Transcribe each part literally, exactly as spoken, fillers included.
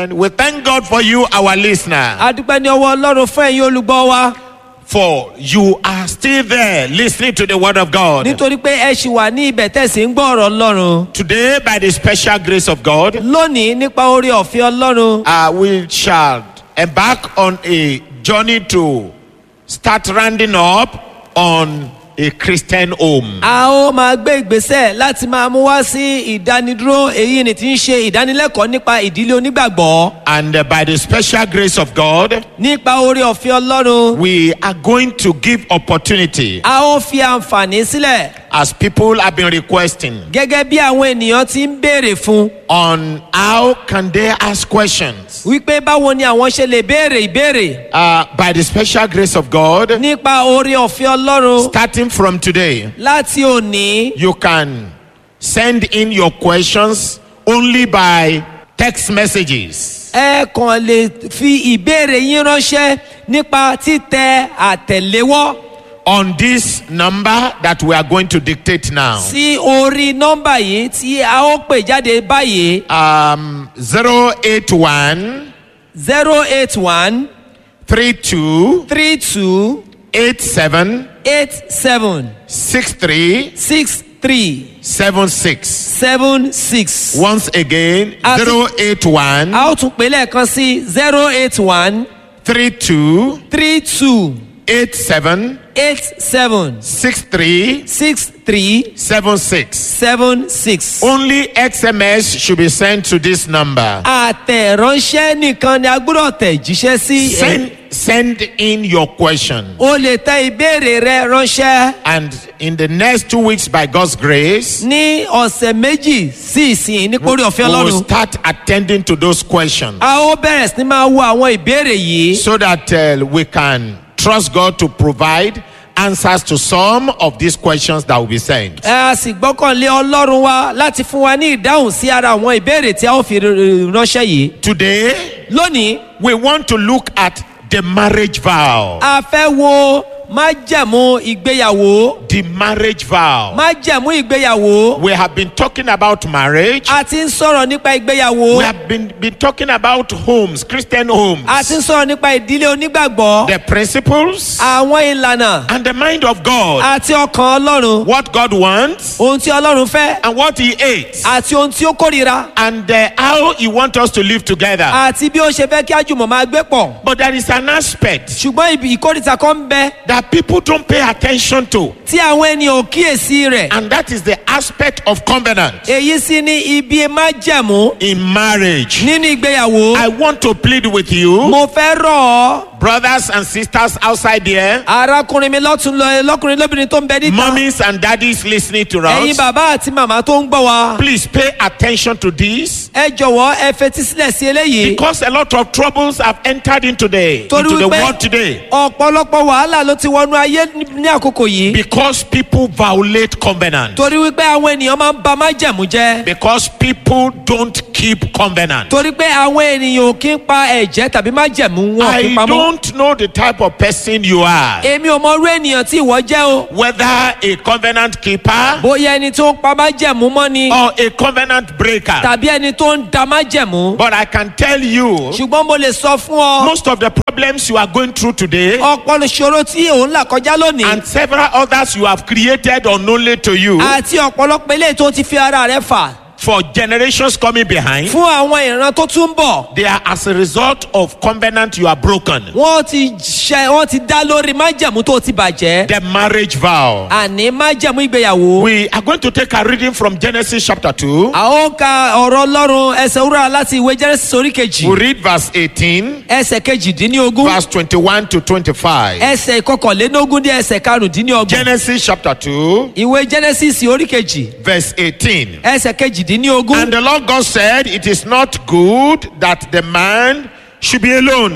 And we thank God for you, our listener. A dúpẹ́ ní ọwọ́ Ọlọ́run fún ẹ̀yin olùgbọ́ wa. For you are still there listening to the word of God. Nítorí pé ẹ ṣì wà ní ibẹ̀ tẹ̀sí ń gbọ́ ọ̀rọ̀ Ọlọ́run. Today, by the special grace of God, Lónìí nípa oore ọ̀fẹ́ Ọlọ́run. uh, we shall embark on a journey to start rounding up on a Christian home. A ó máa gbé ìgbésẹ̀ láti máa mú wá sí ìdánidúró èyí ni tí ń ṣe ìdánilẹ́kọ̀ọ́ nípa ìdílé onígbàgbọ́. And uh, by the special grace of God, Nípa oore ọ̀fẹ́ Ọlọ́run. we are going to give opportunity, A ó fi àǹfààní sílẹ̀ as people have been requesting, gẹ́gẹ́ bí àwọn ènìyàn ti ń béèrè fún. on how can they ask questions. Wípé báwo ni àwọn ṣe lè béèrè ìbéèrè. Uh, by the special grace of God, Nípa oore ọ̀fẹ́ Ọlọ́run. starting from today, Láti òní. you can send in your questions only by text messages. Ẹ kàn lè fi ìbéèrè yín ránṣẹ́ nípa títẹ àtẹ̀léwọ́ On this number that we are going to dictate now. sí orí nọ́mbà yìí tí a ó pè jáde báyìí. Um, zero eight one zero eight one three two three two eight seven eight seven six three six three seven six. seven six. Once again, As- zero eight one A ó tún pè lẹ́ẹ̀kan sí zero eight one three two three two eight seven eight seven six three six three seven six. seven six. Only X M S should be sent to this number. Àtẹ̀ránṣẹ́ nìkan ni a gbọ́dọ̀ tẹ̀ jíṣẹ́ sí. Send, send in your question. O lè tẹ ìbéèrè rẹ ránṣẹ́. And in the next two weeks, by God's grace, Ní ọ̀sẹ̀ méjì sí ìsìn nípòrí ọ̀fẹ́ we will Ọlọ́run. start attending to those questions A ó bẹ̀rẹ̀ sí ní máa wo àwọn ìbéèrè yìí. so that uh, we can trust God to provide answers to some of these questions that will be sent. Ẹ a sì gbọ́kànlé Ọlọ́run wa láti fún wa ní ìdáhùn sí ara àwọn ìbéèrè tí a ó fi r- ránṣẹ́ yìí. Today, Lónìí, we want to look at the marriage vow. a fẹ́ wo májẹ̀mú ìgbéyàwó. The marriage vow. Májẹ̀mú ìgbéyàwó. We have been talking about marriage. A ti ń sọ̀rọ̀ nípa ìgbéyàwó. We have been, been talking about homes, Christian homes, A ti ń sọ̀rọ̀ nípa ìdílé onígbàgbọ́. the principles, Àwọn ìlànà and the mind of God. àti ọkàn Ọlọ́run. What God wants Ohun tí Ọlọ́run fẹ́ and what He hates, àti ohun tí ó kórìíra. and uh, how He wants us to live together. Àti bí ó ṣe fẹ́ kí àjùmọ̀ máa gbé pọ̀. But there is an aspect Ṣùgbọ́n ibi ìkórìíta kan ń bẹ that people don't pay attention to, tí àwọn ènìyàn ò kíyèsí rẹ̀. and that is the aspect of covenant Èyí sì ni ibi májẹ̀mú in marriage. nínú ìgbéyàwó. I want to plead with you, Mo fẹ́ rọ̀ ọ́, brothers and sisters outside there, arákùnrin mi lọ́tún lọ lọ́kùnrin lóbìnrin tó ń bẹ níta. mommies and daddies listening to Ẹ̀yin us. bàbá àti màmá tó ń gbọ́ wa. Please pay attention to this, Ẹ jọ̀wọ́ ẹ fetí sílẹ̀ sí eléyìí. because a lot of troubles have entered into the, Torí into the wípé world today, ọ̀pọ̀lọpọ̀ wàhálà ló ti wọnú ayé ní- ní àkókò yìí. because people violate covenant, Torí wípé àwọn ènìyàn máa ń ba májẹ̀mú jẹ́. because people don't keep covenant. Torí pé àwọn ènìyàn ò kí ń pa ẹ̀jẹ̀ tàbí májẹ̀mú wọn ò kí ń I pamọ́. don't know the type of person you are, Èmi ò mọ irú ènìyàn tí ìwọ jẹ́ o. whether a covenant keeper Bóyá ẹni tó ń pa májẹ̀mú mọ́ ni or a covenant breaker. tàbí ẹni tó ń da májẹ̀mú. But I can tell you, Ṣùgbọ́n mo lè sọ fún ọ. most of the problems you are going through today Ọ̀pọ̀ ìṣòro tí òun là kọjá lónìí. and several others you have created unknownly to you Àti ọ̀pọ̀lọpọ̀ eléyìí tó ti fi ara rẹ̀ fà. for generations coming behind, Fún àwọn ìran tó tún bọ̀. they are as a result of covenant you are broken. Wọ́n ti ṣe wọ́n ti dá lórí májẹ̀mú tó ti bàjẹ́. The marriage vow. Àní májẹ̀mú ìgbéyàwó. We are going to take a reading from Genesis chapter two. A ó ka ọ̀rọ̀ Ọlọ́run ẹsẹ̀ wúrà láti ìwé Genesis orí kejì. We read verse eighteen, Ẹsẹ̀ kejìdínlógún. verse twenty-one to twenty-five. Ẹsẹ̀ ìkọkànlélógún dé ẹsẹ̀ karùndínlọ́gbọ̀n. Genesis chapter two, Ìwé Genesis orí kejì. verse eighteen. Ẹsẹ̀ kejìdínlógún. And the Lord God said, it is not good that the man should be alone.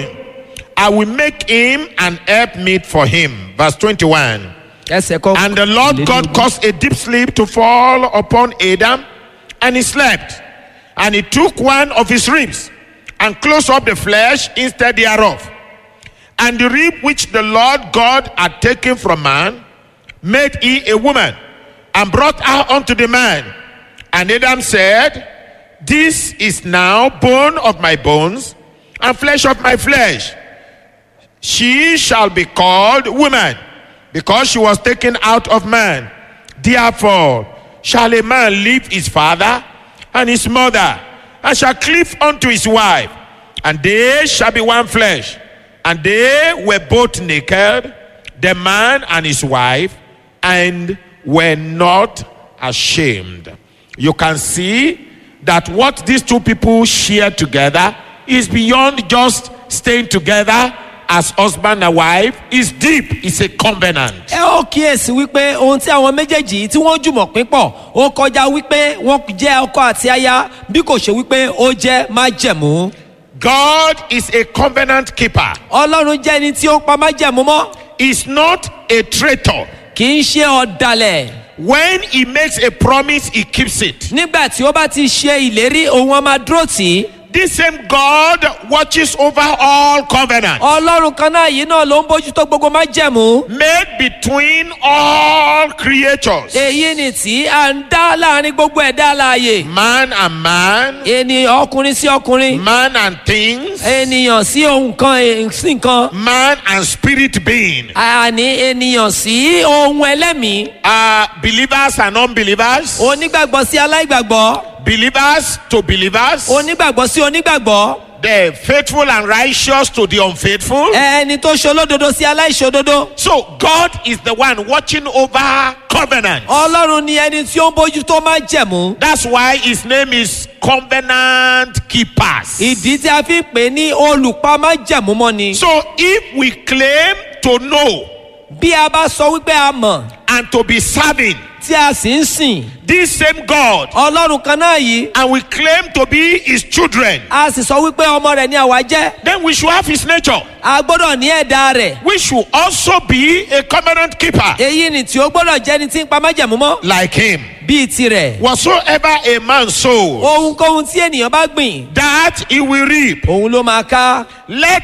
I will make him an helpmeet for him. Verse twenty-one. Ẹsẹ̀ kọ. And the Lord God caused a deep sleep to fall upon Adam, and he slept. And he took one of his ribs and closed up the flesh instead thereof. And the rib which the Lord God had taken from man made he a woman and brought her unto the man. And Adam said, This is now bone of my bones and flesh of my flesh. She shall be called woman, because she was taken out of man. Therefore shall a man leave his father and his mother, and shall cleave unto his wife, and they shall be one flesh. And they were both naked, the man and his wife, and were not ashamed. You can see that what these two people share together is beyond just staying together as husband and wife. Is deep. It's a covenant. ẹ ó kíyèsí wípé ohun tí àwọn méjèèjì yìí tí wọ́n jùmọ̀ pín pọ̀ ó kọjá wípé wọ́n jẹ́ ọkọ àti aya bí kò ṣe wípé ó jẹ́ májẹ̀mú. God is a covenant keeper. ọlọ́run jẹ́ ẹni tí ó ń pa májẹ̀mú mọ́. He's not a traitor. kì í ṣe ọ̀dàlẹ̀. When he makes a promise, he keeps it. nígbà tí ó bá ti ṣe ìlérí òun á máa dúró tì í. This same God watches over all covenants ọlọ́run kan náà yìí náà ló ń bójútó gbogbo májẹ̀mú. made between all creatures, èyí ni tí à ń dá láàrin gbogbo ẹ̀dá alààyè. man and man, ènìyàn ọkùnrin sí ọkùnrin. man and things, ènìyàn sí ohun kan èèyàn sí nǹkan. man and spirit being, àní ènìyàn sí ohun ẹlẹ́mìí. uh, believers and unbelievers, onígbàgbọ́ sí aláìgbàgbọ́. believers to believers, onígbàgbọ́ sí onígbàgbọ́. the faithful and righteous to the unfaithful. ẹni tó ṣolódodo sí aláìṣòdodo. So God is the one watching over covenants. ọlọ́run ni ẹni tí ó ń bójú tó máa jẹ̀mú. That's why his name is covenant keepers. ìdí tí a fi ń pè ní olùpa máa jẹ̀mú mọ́ ni. So if we claim to know bí a bá sọ wípé a mọ̀ and to be serving tí a sì ń sìn this same God, ọlọ́run kan náà yìí, and we claim to be his children, a sì sọ wípé ọmọ rẹ̀ ni àwa jẹ́, then we should have his nature. a gbọ́dọ̀ ní ẹ̀dá rẹ̀. We should also be a covenant keeper èyí ni tí ó gbọ́dọ̀ jẹ́ ni tí ń pa májẹ̀mú mọ́ like him. bíi tirẹ̀. Whatsoever a man sows, ohunkóhun tí ènìyàn bá gbìn that he will reap. òun ló máa ká. Let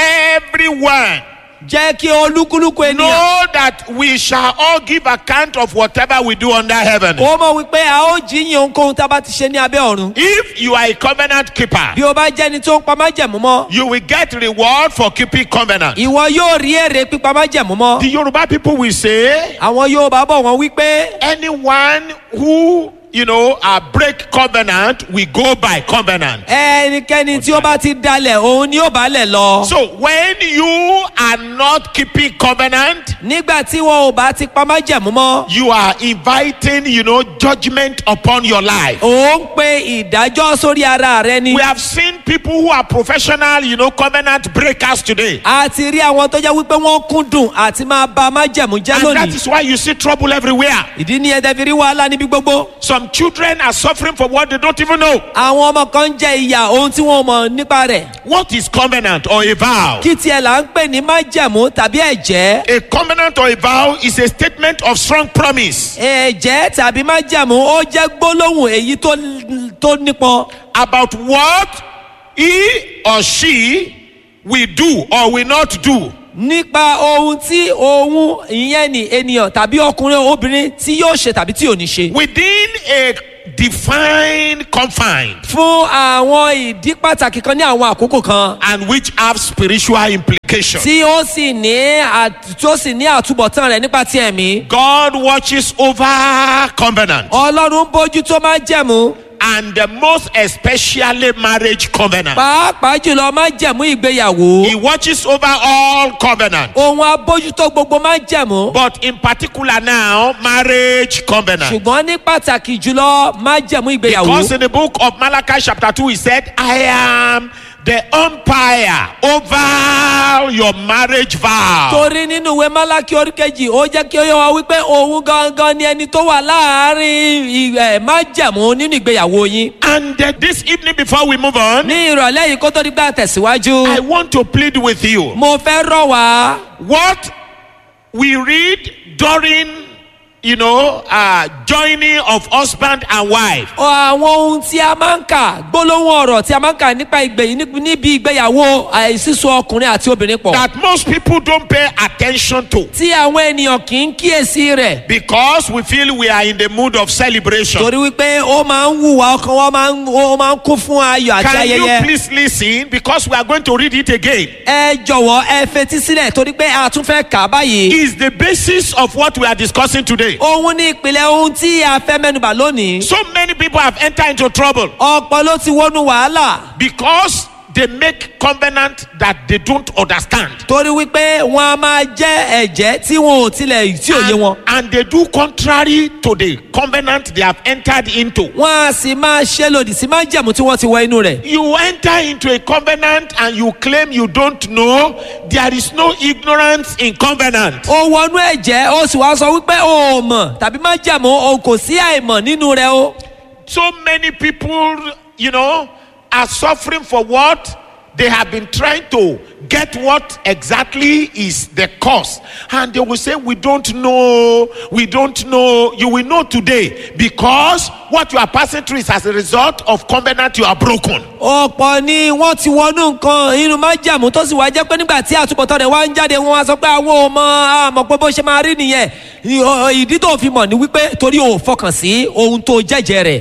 everyone jẹ́ kí olúkúlùkù ènìyàn know that we shall all give account of whatever we do under heaven. ó mọ̀ wípé a ó jíyìn ohunkóhun tá a bá ti ṣe ní abẹ́ ọ̀run. If you are a covenant keeper, bí o bá jẹ́ ni tó ń pa májẹ̀mú mọ́, you will get reward for keeping covenant. ìwọ yóò rí èrè pípa májẹ̀mú mọ́. The Yoruba people will say, àwọn Yorùbá bọ̀ wọ́n wípé anyone who, you know, uh, break covenant, we go by covenant. ẹnikẹ́ni tí ó bá ti dalẹ̀ òun ni ó bá lẹ̀ lọ. So when you are not keeping covenant, nígbà tí wọn ò bá ti pa májẹ̀mú mọ́, you are inviting, you know, judgment upon your life. ò ń pe ìdájọ́ sórí ara rẹ ni. We have seen people who are professional, you know, covenant breakers today. a ti rí àwọn tó jẹ́ wípé wọ́n kúndùn àti máa ba májẹ̀mú jẹ́ And that lónìí. is why you see trouble everywhere. ìdí ni ẹ̀dẹ̀ fi rí wàhálà níbi gbogbo. Some children are suffering for what they don't even know. àwọn ọmọ kan ń jẹ ìyà ohun tí wọn ò mọ̀ nípa rẹ̀. What is covenant or a vow? kí tiẹ̀ là ń pè ní májẹ̀mú tàbí ẹ̀jẹ́. A covenant or a vow is a statement of strong promise ẹ̀jẹ̀ tàbí májẹ̀mú ó jẹ́ gbólóhùn èyí tó tó nípọn. about what he or she will do or will not do nípa ohun tí òun ìyẹn ni ènìyàn tàbí ọkùnrin obìnrin tí yóò ṣe tàbí tí ò ní ṣe. within a defined confine fún àwọn ìdí pàtàkì kan ní àwọn àkókò kan. and which have spiritual implications. tí ó sì ní àt- tí ó sì ní àtúbọ̀tán rẹ̀ nípa ti ẹ̀mí. God watches over covenant ọlọ́run bójú tó máa jẹ̀mú. and the most especially marriage covenant. pàápàá jùlọ máa jẹ̀mú ìgbéyàwó. He watches over all covenant, ohun abójútó gbogbo máa jẹ̀mú. but in particular now marriage covenant. ṣùgbọ́n ní pàtàkì jùlọ máa jẹ̀mú ìgbéyàwó. Because in the book of Malachi chapter two he said, I am the umpire over your marriage vow. torí nínú ìwé málákì orí kejì ó jẹ́ kí ó yé wa wípé òun gangan ni ẹni tó wà láàárín ẹ̀ májẹ̀mú nínú ìgbéyàwó yín. And uh, this evening before we move on, ní ìrọ̀lẹ́ yìí kó tó di gbà tẹ̀síwájú. I want to plead with you. mo fẹ́ rọ̀ wá. What we read during you know, uh, joining of husband and wife. àwọn ohun tí a máa ń kà gbólóhùn ọ̀rọ̀ tí a máa ń kà nípa ìgbéyìí níbi ìgbéyàwó sísọ ọkùnrin àti obìnrin pọ̀. That most people don't pay attention to. tí àwọn ènìyàn kì í kíyèsí rẹ̀. Because we feel we are in the mood of celebration. torí wípé ó máa ń wùwà ọkàn wọn máa ń ó máa ń kún fún ayọ̀ àti Can you ayẹyẹ. please listen because we are going to read it again. ẹ jọ̀wọ́ ẹ fetí sílẹ̀ torí pé a tún fẹ́ kà á báyìí. Is the basis of what we are discussing today. òun ní ìpìlẹ̀ ohun tí a fẹ́ mẹ́nubà lónìí. So many people have entered into trouble ọ̀pọ̀ ló ti wọnú wàhálà. because they make covenant that they don't understand. torí wípé wọn a máa jẹ́ ẹ̀jẹ́ tí wọn ò tilẹ̀ tí ò yé wọn. And, and they do contrary to the covenant they have entered into. wọn a sì máa ṣe lòdì sí májẹ̀mú tí wọ́n ti wọ inú rẹ̀. You enter into a covenant and you claim you don't know. There is no ignorance in covenant. ó wọnú ẹ̀jẹ̀ ó sì wá sọ wípé o ò mọ̀ tàbí májẹ̀mú o kò sí àìmọ̀ nínú rẹ̀ o. So many people, you know, are suffering for what they have been trying to get what exactly is the cause. And they will say, we don't know, we don't know. You will know today because what you are passing through is as a result of covenant you are broken. ọ̀pọ̀ ni wọ́n ti wọnú nǹkan inú májẹ̀mú tó sì wá jẹ́ pé nígbà tí àtúbọ̀tán rẹ̀ wá ń jáde wọ́n wá sọ pé àwọn ò mọ àmọ̀ pé bó ṣe máa rí nìyẹn. ìdí tó fi mọ̀ ni wípé torí ò fọkàn sí ohun tó jẹ́jẹ́ rẹ̀.